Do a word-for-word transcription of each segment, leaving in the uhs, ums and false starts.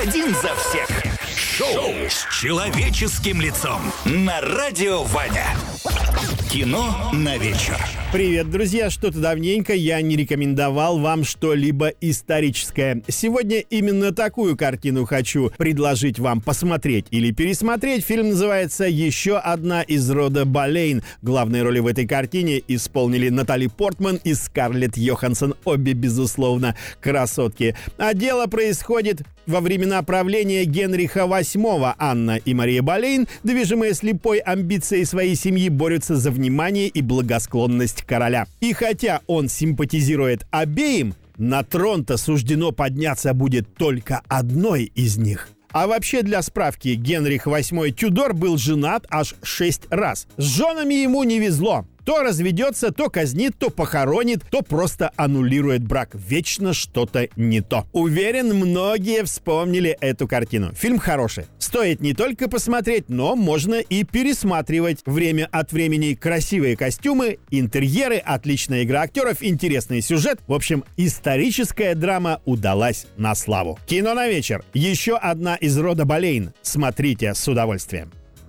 Один за всех. Шоу с человеческим лицом на Радио Ваня. Кино на вечер. Привет, друзья! Что-то давненько я не рекомендовал вам что-либо историческое. Сегодня именно такую картину хочу предложить вам посмотреть или пересмотреть. Фильм называется «Еще одна из рода Болейн». Главные роли в этой картине исполнили Натали Портман и Скарлетт Йоханссон. Обе, безусловно, красотки. А дело происходит во времена правления Генриха восьмого. Анна и Мария Болейн, движимые слепой амбицией своей семьи, борются за внимание и благосклонность короля. И хотя он симпатизирует обеим, на трон-то суждено подняться будет только одной из них. А вообще, для справки, Генрих восьмой Тюдор был женат аж шесть раз. С женами ему не везло. То разведется, то казнит, то похоронит, то просто аннулирует брак. Вечно что-то не то. Уверен, многие вспомнили эту картину. Фильм хороший. Стоит не только посмотреть, но можно и пересматривать время от времени. Красивые костюмы, интерьеры, отличная игра актеров, интересный сюжет. В общем, историческая драма удалась на славу. Кино на вечер. Еще одна из рода Болейн. Смотрите с удовольствием.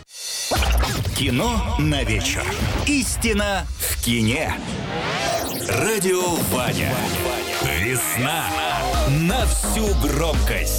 Кино на вечер. Истина в кине. Радио Ваня. Весна на всю громкость.